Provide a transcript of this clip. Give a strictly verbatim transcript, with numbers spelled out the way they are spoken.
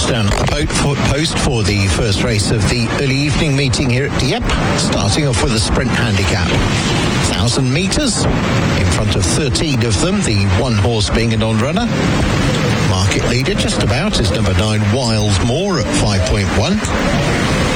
down at the boat for, post for the first race of the early evening meeting here at Dieppe, starting off with a sprint handicap. one thousand metres, in front of thirteen of them, the one horse being a non-runner. Market leader just about is number nine, Wild Moor, at five point one.